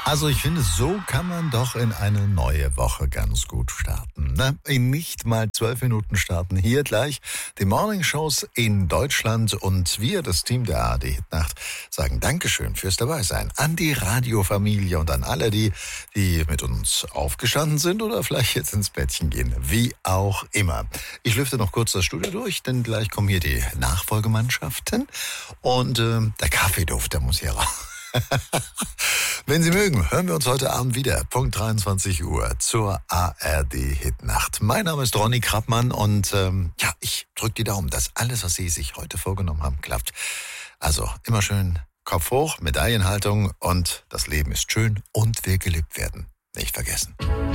Also ich finde, so kann man doch in eine neue Woche ganz gut starten. Ne? In nicht mal 12 Minuten starten hier gleich die Morningshows in Deutschland und wir, das Team der ARD Hitnacht, sagen Dankeschön fürs Dabeisein an die Radiofamilie und an alle, die mit uns aufgestanden sind oder vielleicht jetzt ins Bettchen gehen, wie auch immer. Ich lüfte noch kurz das Studio durch, denn gleich kommen hier die Nachfolgemannschaften und der Kaffeeduft, der muss hier raus. Wenn Sie mögen, hören wir uns heute Abend wieder, Punkt 23 Uhr zur ARD Hitnacht. Mein Name ist Ronny Krappmann und ich drücke die Daumen, dass alles, was Sie sich heute vorgenommen haben, klappt. Also immer schön Kopf hoch, Medaillenhaltung und das Leben ist schön und will gelebt werden. Nicht vergessen.